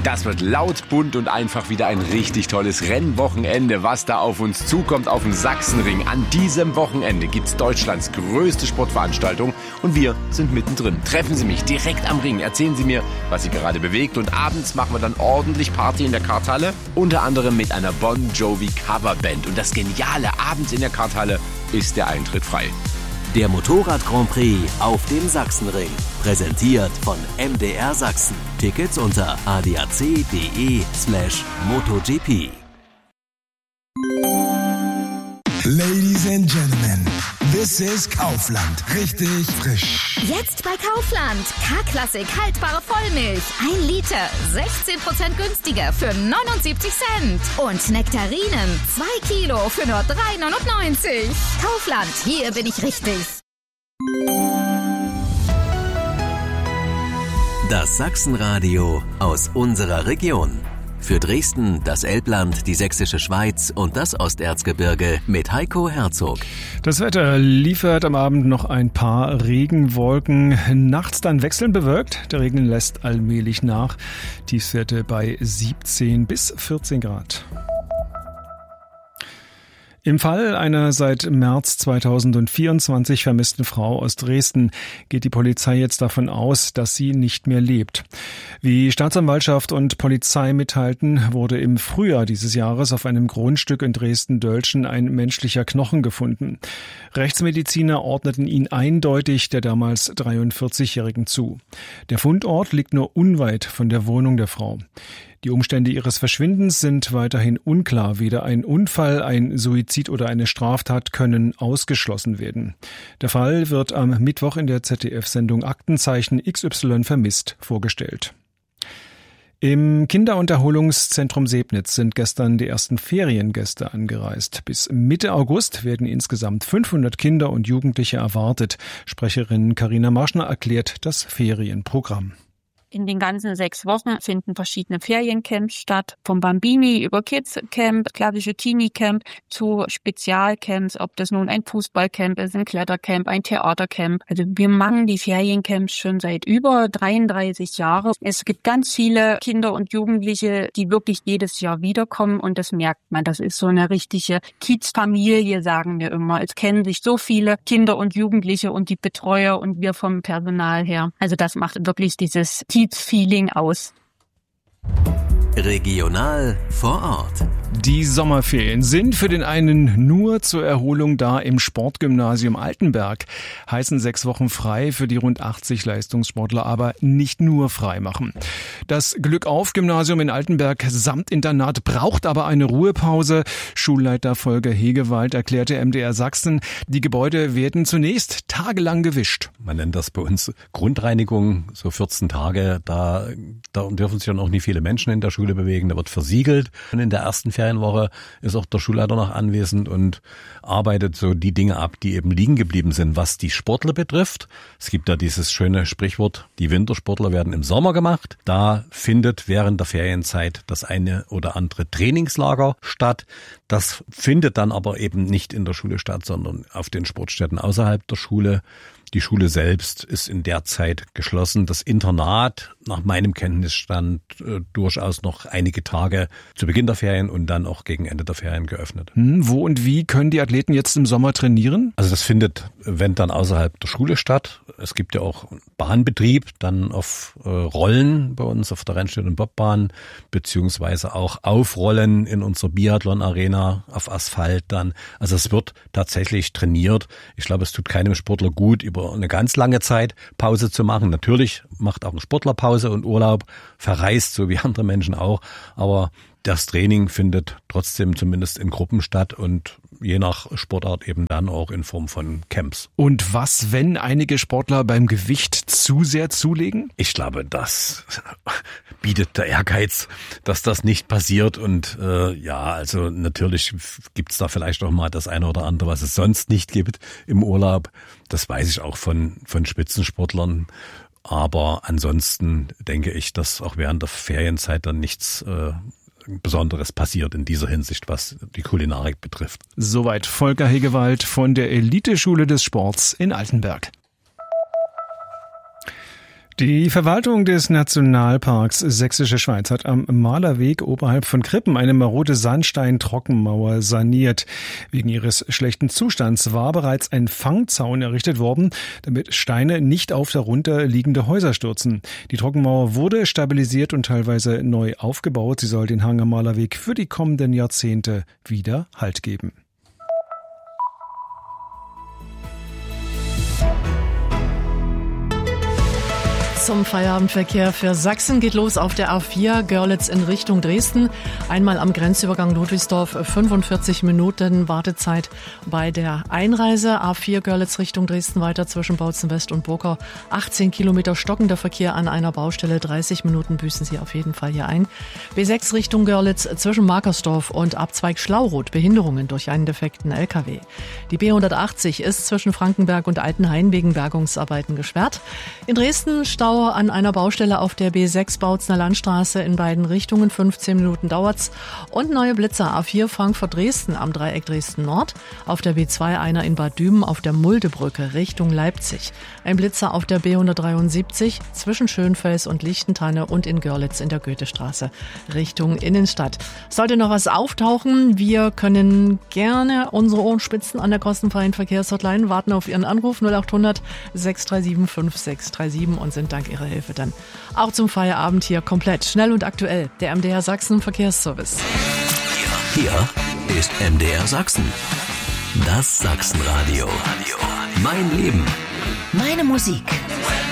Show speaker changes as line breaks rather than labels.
Das wird laut, bunt und einfach wieder ein richtig tolles Rennwochenende, was da auf uns zukommt auf dem Sachsenring. An diesem Wochenende gibt's Deutschlands größte Sportveranstaltung und wir sind mittendrin. Treffen Sie mich direkt am Ring, erzählen Sie mir, was Sie gerade bewegt und abends machen wir dann ordentlich Party in der Karthalle, unter anderem mit einer Bon Jovi Coverband. Und das Geniale, abends in der Karthalle ist der Eintritt frei.
Der Motorrad Grand Prix auf dem Sachsenring. Präsentiert von MDR Sachsen. Tickets unter adac.de/MotoGP.
Ladies and Gentlemen, this is Kaufland. Richtig frisch.
Jetzt bei Kaufland. K-Klassik haltbare Vollmilch. 1 Liter. 16% günstiger für 79 Cent. Und Nektarinen. 2 Kilo für nur 3,99. Kaufland. Hier bin ich richtig.
Das Sachsenradio aus unserer Region. Für Dresden, das Elbland, die Sächsische Schweiz und das Osterzgebirge mit Heiko Herzog.
Das Wetter liefert am Abend noch ein paar Regenwolken. Nachts dann wechselnd bewölkt. Der Regen lässt allmählich nach. Tiefstwerte bei 17 bis 14 Grad. Im Fall einer seit März 2024 vermissten Frau aus Dresden geht die Polizei jetzt davon aus, dass sie nicht mehr lebt. Wie Staatsanwaltschaft und Polizei mitteilten, wurde im Frühjahr dieses Jahres auf einem Grundstück in Dresden-Dölschen ein menschlicher Knochen gefunden. Rechtsmediziner ordneten ihn eindeutig der damals 43-Jährigen zu. Der Fundort liegt nur unweit von der Wohnung der Frau. Die Umstände ihres Verschwindens sind weiterhin unklar. Weder ein Unfall, ein Suizid oder eine Straftat können ausgeschlossen werden. Der Fall wird am Mittwoch in der ZDF-Sendung Aktenzeichen XY vermisst vorgestellt. Im Kinderunterholungszentrum Sebnitz sind gestern die ersten Feriengäste angereist. Bis Mitte August werden insgesamt 500 Kinder und Jugendliche erwartet. Sprecherin Carina Marschner erklärt das Ferienprogramm.
In den ganzen 6 Wochen finden verschiedene Feriencamps statt. Vom Bambini über Kids Camp, klassische Teenie Camp zu Spezialcamps, ob das nun ein Fußballcamp ist, ein Klettercamp, ein Theatercamp. Also wir machen die Feriencamps schon seit über 33 Jahren. Es gibt ganz viele Kinder und Jugendliche, die wirklich jedes Jahr wiederkommen und das merkt man. Das ist so eine richtige Kiezfamilie, sagen wir immer. Es kennen sich so viele Kinder und Jugendliche und die Betreuer und wir vom Personal her. Also das macht wirklich dieses Feeling aus.
Regional vor Ort.
Die Sommerferien sind für den einen nur zur Erholung da im Sportgymnasium Altenberg. Heißen 6 Wochen frei für die rund 80 Leistungssportler, aber nicht nur frei machen. Das Glückauf-Gymnasium in Altenberg samt Internat braucht aber eine Ruhepause. Schulleiter Volker Hegewald erklärte MDR Sachsen, die Gebäude werden zunächst tagelang gewischt.
Man nennt das bei uns Grundreinigung, so 14 Tage. Da dürfen sich dann auch nicht viele Menschen in der Schule bewegen. Da wird versiegelt. Und in der ersten Ferienwoche ist auch der Schulleiter noch anwesend und arbeitet so die Dinge ab, die eben liegen geblieben sind, was die Sportler betrifft. Es gibt da dieses schöne Sprichwort, die Wintersportler werden im Sommer gemacht. Da findet während der Ferienzeit das eine oder andere Trainingslager statt. Das findet dann aber eben nicht in der Schule statt, sondern auf den Sportstätten außerhalb der Schule. Die Schule selbst ist in der Zeit geschlossen. Das Internat, nach meinem Kenntnisstand, durchaus noch einige Tage zu Beginn der Ferien und dann auch gegen Ende der Ferien geöffnet.
Wo und wie können die Athleten jetzt im Sommer trainieren?
Also das findet, wenn dann außerhalb der Schule statt. Es gibt ja auch Bahnbetrieb, dann auf Rollen bei uns auf der Rennstrecke- und Bobbahn, beziehungsweise auch Aufrollen in unserer Biathlon-Arena auf Asphalt dann. Also es wird tatsächlich trainiert. Ich glaube, es tut keinem Sportler gut, über eine ganz lange Zeit Pause zu machen. Natürlich macht auch ein Sportler Pause und Urlaub, verreist, so wie andere Menschen auch. Aber das Training findet trotzdem zumindest in Gruppen statt und je nach Sportart eben dann auch in Form von Camps.
Und was, wenn einige Sportler beim Gewicht zu sehr zulegen?
Ich glaube, das bietet der Ehrgeiz, dass das nicht passiert. Und also natürlich gibt's da vielleicht auch mal das eine oder andere, was es sonst nicht gibt im Urlaub. Das weiß ich auch von Spitzensportlern. Aber ansonsten denke ich, dass auch während der Ferienzeit dann nichts Besonderes passiert in dieser Hinsicht, was die Kulinarik betrifft.
Soweit Volker Hegewald von der Eliteschule des Sports in Altenberg. Die Verwaltung des Nationalparks Sächsische Schweiz hat am Malerweg oberhalb von Krippen eine marode Sandstein-Trockenmauer saniert. Wegen ihres schlechten Zustands war bereits ein Fangzaun errichtet worden, damit Steine nicht auf darunter liegende Häuser stürzen. Die Trockenmauer wurde stabilisiert und teilweise neu aufgebaut. Sie soll den Hang am Malerweg für die kommenden Jahrzehnte wieder Halt geben.
Zum Feierabendverkehr für Sachsen geht los auf der A4 Görlitz in Richtung Dresden. Einmal am Grenzübergang Ludwigsdorf 45 Minuten Wartezeit bei der Einreise. A4 Görlitz Richtung Dresden weiter zwischen Bautzen West und Burkau. 18 Kilometer stockender Verkehr an einer Baustelle. 30 Minuten büßen Sie auf jeden Fall hier ein. B6 Richtung Görlitz zwischen Markersdorf und Abzweig Schlauroth. Behinderungen durch einen defekten LKW. Die B180 ist zwischen Frankenberg und Altenhain wegen Bergungsarbeiten gesperrt. In Dresden Stau an einer Baustelle auf der B6 Bautzner Landstraße in beiden Richtungen. 15 Minuten dauert's. Und neue Blitzer A4 Frankfurt-Dresden am Dreieck Dresden-Nord. Auf der B2 einer in Bad Düben auf der Muldebrücke Richtung Leipzig. Ein Blitzer auf der B173 zwischen Schönfels und Lichtentanne und in Görlitz in der Goethestraße Richtung Innenstadt. Sollte noch was auftauchen, wir können gerne unsere Ohren spitzen an der kostenfreien Verkehrshotline, warten auf Ihren Anruf 0800 637 5637 und sind dank Ihrer Hilfe dann auch zum Feierabend hier komplett schnell und aktuell. Der MDR Sachsen Verkehrsservice.
Hier ist MDR Sachsen. Das Sachsenradio. Mein Leben.
Meine Musik.